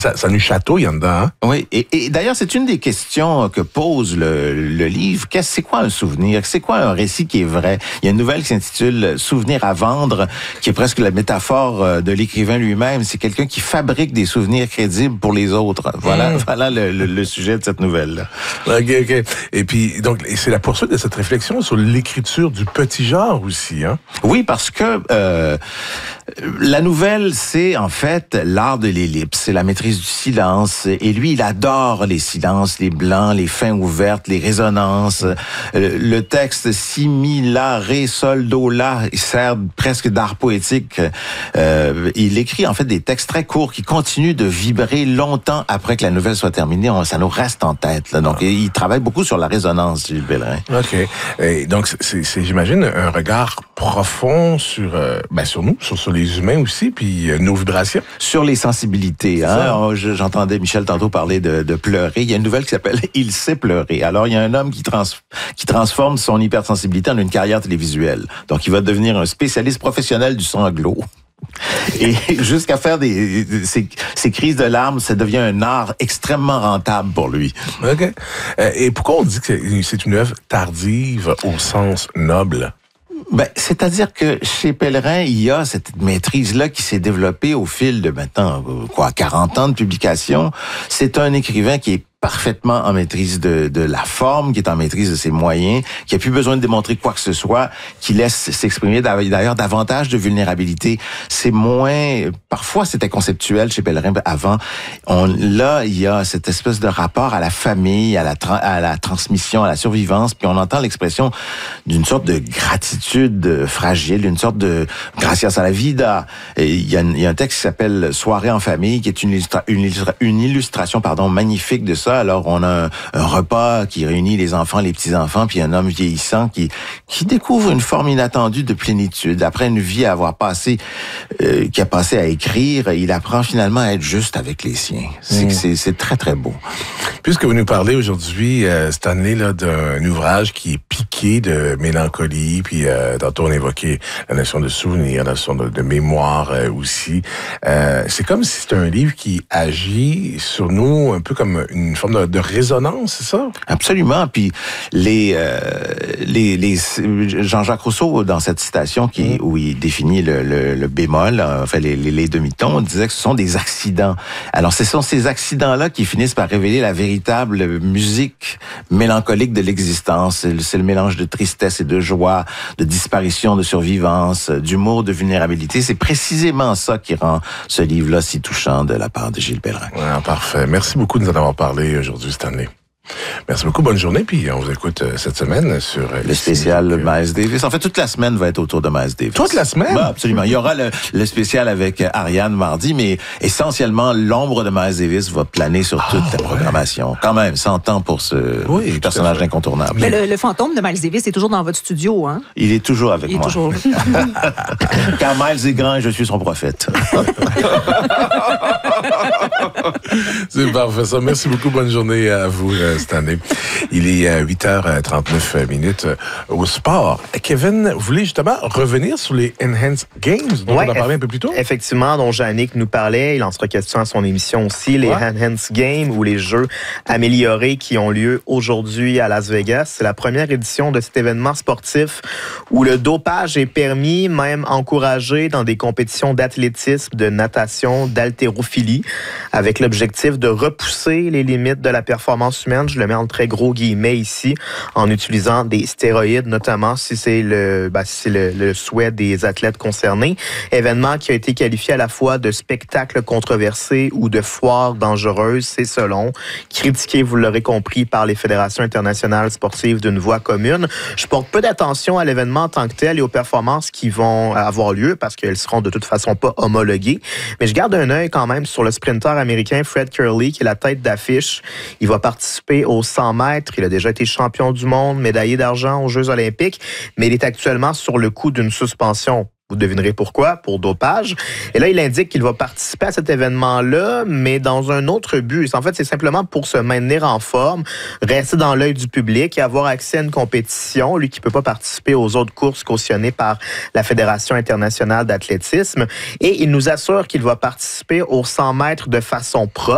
Ça nous chatouille en dedans, hein? Oui, et d'ailleurs, c'est une des questions que pose le livre. C'est quoi un souvenir? C'est quoi un récit qui est vrai? Il y a une nouvelle qui s'intitule « Souvenirs à vendre », qui est presque la métaphore de l'écrivain lui-même. C'est quelqu'un qui fabrique des souvenirs crédibles pour les autres. Voilà le sujet de cette nouvelle-là. OK. Et puis, donc, c'est la poursuite de cette réflexion sur l'écriture du petit genre aussi, hein? Oui, parce que la nouvelle, c'est en fait l'art de l'ellipse, c'est la maîtrise du silence. Et lui, il adore les silences, les blancs, les fins ouvertes, les résonances. Le texte si, mi, la, ré, sol, do, la, il sert presque d'art poétique. Il écrit en fait des textes très courts qui continuent de vibrer longtemps après que la nouvelle soit terminée. Ça nous reste en tête. Là. Donc, il travaille beaucoup sur la résonance, Gilles Pellerin. OK. Et donc, c'est j'imagine, un regard profond sur nous, sur les humains aussi, puis nos vibrations. Sur les sensibilités. Hein? J'entendais Michel tantôt parler de pleurer. Il y a une nouvelle qui s'appelle « Il sait pleurer ». Alors, il y a un homme qui transforme son hypersensibilité en une carrière télévisuelle. Donc, il va devenir un spécialiste professionnel du sanglot. Et jusqu'à faire ces crises de larmes, ça devient un art extrêmement rentable pour lui. OK. Et pourquoi on dit que c'est une œuvre tardive au sens noble? C'est-à-dire que chez Pellerin, il y a cette maîtrise-là qui s'est développée au fil de maintenant, 40 ans de publication. C'est un écrivain qui est parfaitement en maîtrise de la forme, qui est en maîtrise de ses moyens, qui a plus besoin de démontrer quoi que ce soit, qui laisse s'exprimer d'ailleurs davantage de vulnérabilité. C'est moins... Parfois, c'était conceptuel chez Pellerin avant. Là, il y a cette espèce de rapport à la famille, à la transmission, à la survivance, puis on entend l'expression d'une sorte de gratitude fragile, une sorte de gracias a la vida. Et il y a un texte qui s'appelle « Soirée en famille », qui est une illustration magnifique de ça. Alors, on a un repas qui réunit les enfants, les petits-enfants, puis un homme vieillissant qui découvre une forme inattendue de plénitude. Après une vie à avoir passé, qui a passé à écrire, il apprend finalement à être juste avec les siens. C'est très, très beau. Puisque vous nous parlez aujourd'hui, Stanley, là, d'un ouvrage qui est piqué de mélancolie, puis tantôt on évoquait la notion de souvenir, la notion de mémoire aussi. C'est comme si c'était un livre qui agit sur nous un peu comme une forme de résonance, c'est ça? Absolument. Puis Jean-Jacques Rousseau, dans cette citation où il définit le bémol, enfin les demi-tons, disait que ce sont des accidents. Alors, ce sont ces accidents-là qui finissent par révéler la véritable musique mélancolique de l'existence. C'est le mélange de tristesse et de joie, de disparition, de survivance, d'humour, de vulnérabilité. C'est précisément ça qui rend ce livre-là si touchant de la part de Gilles Pellerin. Ouais, parfait. Merci beaucoup de nous en avoir parlé aujourd'hui, Stanley. Merci beaucoup, bonne journée, puis on vous écoute cette semaine sur... le spécial Miles Davis. En fait, toute la semaine va être autour de Miles Davis. Toute la semaine? Absolument. Il y aura le spécial avec Ariane mardi, mais essentiellement, l'ombre de Miles Davis va planer sur toute la programmation. Quand même, 100 ans pour ce personnage incontournable. Mais le fantôme de Miles Davis est toujours dans votre studio, hein? Il est toujours avec moi. Toujours. Car Miles est grand et je suis son prophète. C'est parfait, ça. Merci beaucoup, bonne journée à vous, Stanley. Il est 8h39 au sport. Kevin, vous voulez justement revenir sur les Enhanced Games dont on a parlé un peu plus tôt? Effectivement, dont Yannick nous parlait. Il en sera question à son émission aussi. Les Enhanced Games ou les jeux améliorés qui ont lieu aujourd'hui à Las Vegas. C'est la première édition de cet événement sportif où le dopage est permis, même encouragé dans des compétitions d'athlétisme, de natation, d'haltérophilie, avec l'objectif de repousser les limites de la performance humaine. Je le mets en très gros guillemets ici, en utilisant des stéroïdes, notamment si c'est le souhait des athlètes concernés. Événement qui a été qualifié à la fois de spectacle controversé ou de foire dangereuse, c'est selon. Critiqué, vous l'aurez compris, par les fédérations internationales sportives d'une voix commune. Je porte peu d'attention à l'événement en tant que tel et aux performances qui vont avoir lieu parce qu'elles seront de toute façon pas homologuées. Mais je garde un œil quand même sur le sprinter américain Fred Kerley, qui est la tête d'affiche. Il va participer aux 100 mètres. Il a déjà été champion du monde, médaillé d'argent aux Jeux olympiques, mais il est actuellement sur le coup d'une suspension. Vous devinerez pourquoi, pour dopage. Et là, il indique qu'il va participer à cet événement-là, mais dans un autre but. En fait, c'est simplement pour se maintenir en forme, rester dans l'œil du public et avoir accès à une compétition. Lui qui ne peut pas participer aux autres courses cautionnées par la Fédération internationale d'athlétisme. Et il nous assure qu'il va participer aux 100 mètres de façon propre.